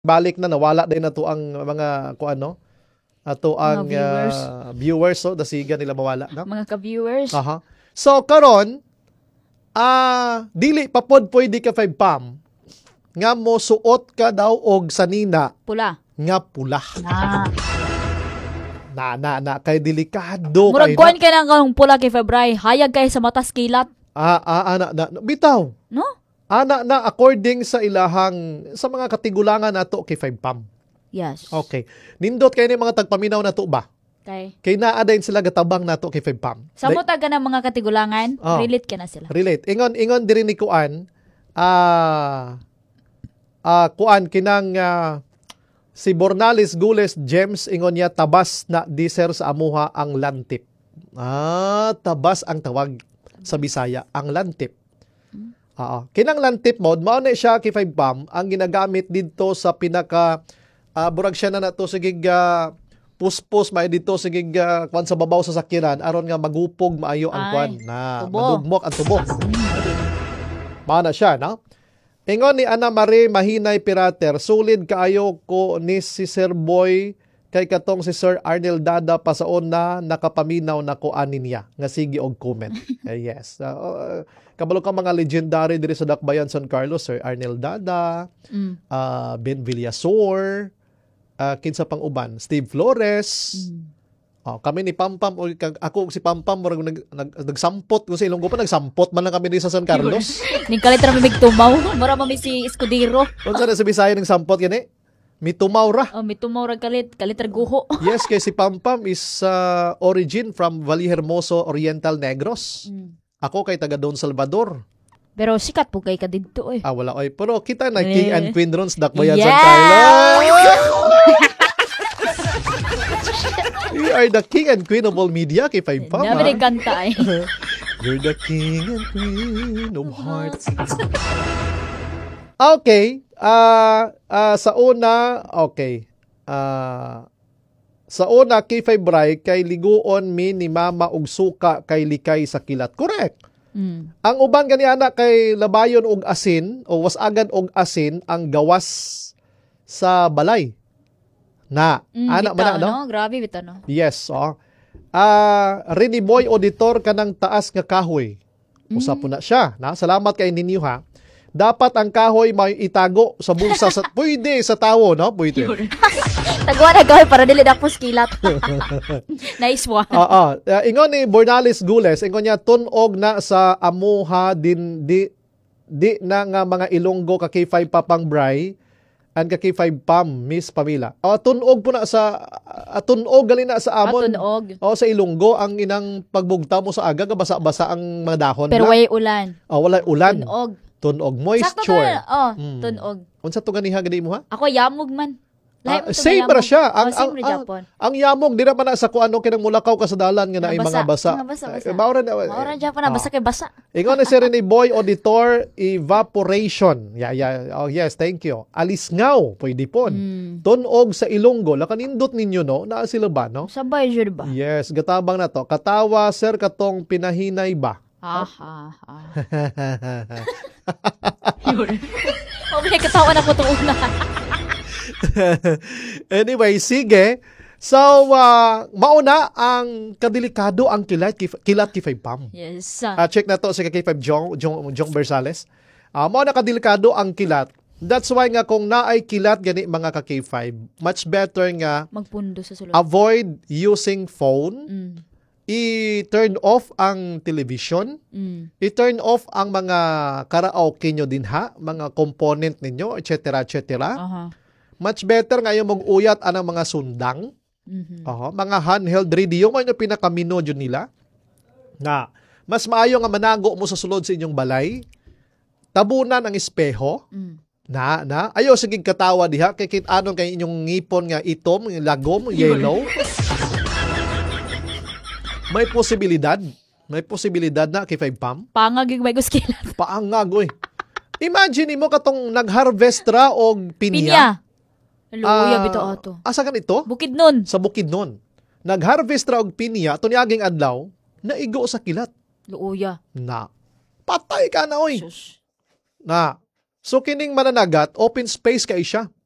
balik na nawala din na to ang mga kuano ato ang viewers so dasigan nila mawala no Mga ka-viewers. aha so karon dili pa pod pwede ka 5 pam nga mo suot ka daw og sanina Pula. nga pula Na. na kay delikado Murag kuan ka ng pula kay Febray. Hayag kay sa matas kilat. bitaw No? na according sa ilahang sa mga katigulangan nato kay 5 pam. Yes. Okay. Nindot kayo ni mga tagpaminaw na to ba? Okay. Kay naa din sila gatabang nato kay 5 pam. Sa mo taga ng mga katigulangan, relate ka na sila. Relate. Ingon diri ni kuan kuan kinang si Bornales Gules James ingon niya tabas na diser sa amuha ang lantip. Tabas ang tawag sa Bisaya, ang lantip. Kinang lantip mode, mao na siya kay 5 pam ang ginagamit dito sa pinaka burag siya na nato sigig puspos may dito sigig kwan sa babaw sa sakyanan aron nga magupog maayo ang kwan na madugmok ang tubo. Mao na siya, no? Ingon ni Ana Marie Mahinay Pirater, sulid kaayo ko ni si Sir Boy kay katong si Sir Arnel Dada pasaon na nakapaminaw na ko anin niya nga sige og comment. Yes. Kabalo ka mga legendary diri sa Dakbayan San Carlos, Sir Arnel Dada, Ben Villasor, kinsa pang uban, Steve Flores. Kami ni Pampam o ako si Pampam murag nagsampot kung sa Ilonggo pa nagsampot man lang kami dito sa San Carlos. Ning kalit ra mi tumaw, mura mo mi si Escudero. Unsa na sa Bisaya ning sampot gani? Mitumaw ra. Mitumaw ra kalit ra guho. Yes, kay si Pampam is origin from Vallehermoso, Oriental Negros. Ako kay taga Don Salvador. Pero sikat po kay ka didto eh. Wala oy. Pero kita na King and Queen ron sa Dakbayan San Carlos. We are the king and queen of all media kay 5 pam. Dami rin kanta eh. You're the king and queen of hearts. Okay. Sa una, okay. Sa una, kay Febray, kay liguon mi ni mama og suka kay likay sa kilat. Correct. Ang uban ganiana kay labayon og asin o wasagan og asin ang gawas sa balay. Anak man na, no? Grabe bitaw no. Yes, Rini Boy auditor kanang taas nga kahoy. Usa po na siya. Salamat kay ninyo ha. Dapat ang kahoy may itago sa bulsa sa pwede sa tawo, no? Pwede. Tagwa na kahoy para dili dakpos kilat. Nice one. Ingon ni Bornales Gules, ingon niya tunog na sa amuha din di na nga mga Ilonggo ka K5 papang bray ang kaki 5 pam Miss Pamela. Tunog po na sa tunog gali na sa amon. Tunog. Sa Ilonggo ang inang pagbugta mo sa aga basa-basa ang mga dahon. Pero way ulan. Wala ulan. Tunog moisture. Tunog. Unsa to ganiha gani mo ha? Ako yamog man. Same ra siya. Ang yamog di naman na sa kuano kinang mulakaw ka sa dalan nga naay mga basa. Maura Japan na basa kay basa. Ingon ni Sir ni Boy auditor evaporation. Yes, thank you. Alisngaw pwede pon. Tunog sa Ilonggo lakanindot ninyo no naa sila ba no? Sabay jud ba? Yes, gatabang na to. Katawa sir katong pinahinay ba? May katawa na ko tong una. Anyway, sige. So, mauna ang kadelikado ang kilat kay 5 pam. Yes. Check na to si kay 5 Jong Bersales. Mauna kadelikado ang kilat. That's why nga kung naay kilat gani mga ka K5, much better nga magpundo sa sulod. Avoid using phone. I-turn off ang television. I-turn off ang mga karaoke nyo din ha, mga component ninyo, etc. Much better ngayon mag-uyat anang mga sundang. Mga handheld radio man yung pinakamino dyan nila. Mas maayo nga manago mo sa sulod sa inyong balay. Tabunan ang espeho. Ayaw sigig katawa diha kay kit anong kay inyong ngipon nga itom, lagom, yellow. May posibilidad na kay 5 pam. Pangag yung may guskilat. Paangag oy. Imagine mo katong nagharvest ra og pinya. Luya bito ato. Asa kan ito? Bukidnon. Sa Bukidnon. Nagharvest ra og pinya tuniaging adlaw, naigo sa kilat. Luya. Patay ka na oy. So kining mananagat, open space kay siya.